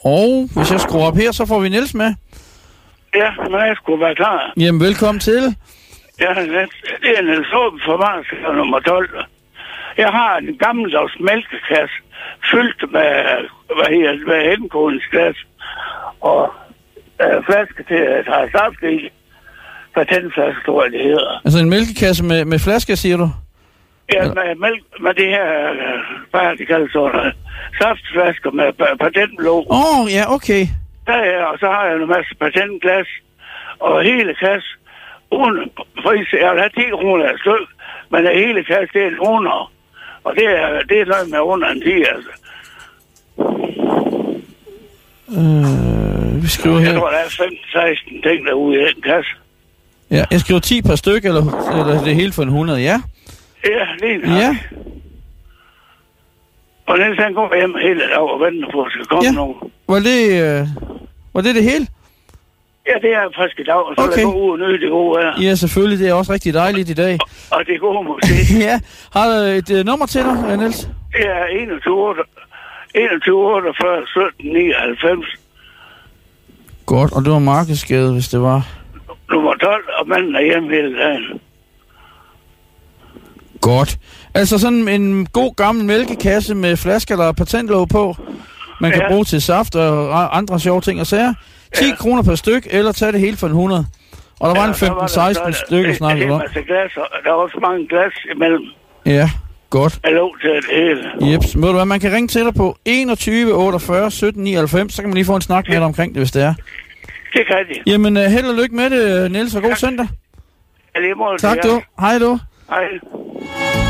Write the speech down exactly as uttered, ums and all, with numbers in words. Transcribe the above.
Og hvis jeg skruer op her, så får vi Niels med. Ja, men jeg skulle være klar. Jamen, velkommen til. Ja, det er Niels Åben for Varsel nummer tolv. Jeg har en gammeldags mælkekasse fyldt med, hvad hedder det, med henkodningsglas og øh, flaske til at tage saft i. Patentflaske, tror jeg, det hedder. Altså en mælkekasse med, med flasker, siger du? Ja, med, mælk, med det her, øh, hvad de kalder sådan, saftflasker med patentlåg. Åh, oh, ja, okay. Ja, ja, og så har jeg en masse patentglas og hele kasse. Uden pris, jeg vil have ti kroner et stykke, men det hele kasse, det er en under. Og det er, det er noget med under en ti, altså. Øh, vi skriver her... Jeg tror, der er femten seksten ting derude i den kasse. Ja, jeg skriver ti per styk, eller, eller det hele for en hundrede, ja? Ja, lige nok. Ja. Og Niels, han går hjem hele dag og venter på, at der skal komme ja. nogen. Var det, øh, var det det hele? Ja, det er frisk i dag, og så okay. Lad gå ud og nyde det gode her. Ja, selvfølgelig. Det er også rigtig dejligt i dag. Og, og det er gode musik. Ja. Har du et uh, nummer til dig, Niels? Det er enogtyve otteogfyrre sytten nioghalvfems. Godt, og det var markedsgade, hvis det var. Nummer tolv, og manden er hjemme hele dagen. Godt. Altså sådan en god gammel mælkekasse med flasker, der er patentlåg på. Man kan ja. bruge til saft og andre sjove ting og sager. ti ja. kroner per styk, eller tage det hele for en hundrede. Og der ja, var en femten seksten stykker snakket om. Der er også mange glas imellem. Ja, godt. Jeg lov til det hele. Jeps. Ved du hvad, man kan ringe til dig på enogtyve otteogfyrre sytten nioghalvfems, så kan man lige få en snak med dig omkring det, hvis det er. Det kan de. Jamen, held og lykke med det, Niels, og god søndag. Ja, lige måde, tak du. Hej du. Hej.